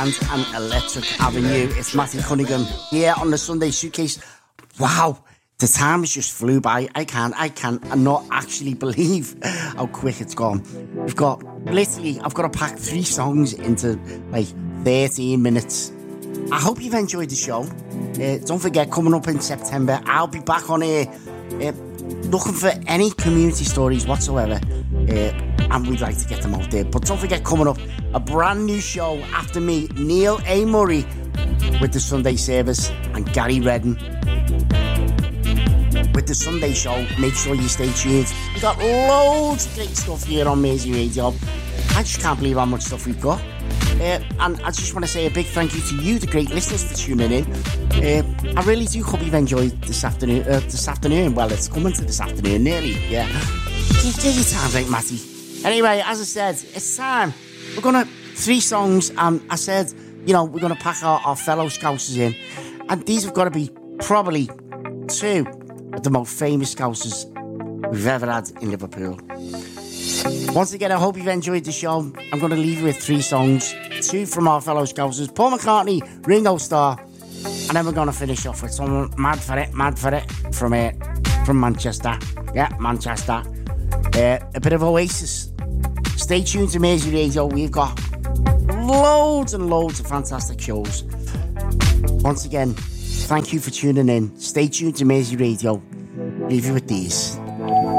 and Electric Avenue. It's Matthew Cunningham here on the Sunday Suitcase. Wow, the time has just flew by. I can't not actually believe how quick it's gone. I've got to pack 3 songs into like 13 minutes. I hope you've enjoyed the show. Don't forget, coming up in September, I'll be back on here looking for any community stories whatsoever. And we'd like to get them out there. But don't forget, coming up, a brand new show after me, Neil A. Murray with the Sunday Service and Gary Redden with the Sunday Show. Make sure you stay tuned. We've got loads of great stuff here on Mersey Radio. I just can't believe how much stuff we've got. And I just want to say a big thank you to you, the great listeners, for tuning in. I really do hope you've enjoyed this afternoon. Well, it's coming to this afternoon nearly, yeah. Give your time right, Matty. Anyway, as I said, it's time. We're going to 3 songs, and I said, we're going to pack our fellow Scousers in. And these have got to be probably 2 of the most famous Scousers we've ever had in Liverpool. Once again, I hope you've enjoyed the show. I'm going to leave you with 3 songs, 2 from our fellow Scousers, Paul McCartney, Ringo Starr, and then we're going to finish off with someone mad for it from Manchester. Yeah, Manchester. A bit of Oasis. Stay tuned to Mersey Radio. We've got loads and loads of fantastic shows. Once again, thank you for tuning in. Stay tuned to Mersey Radio. Leave you with these.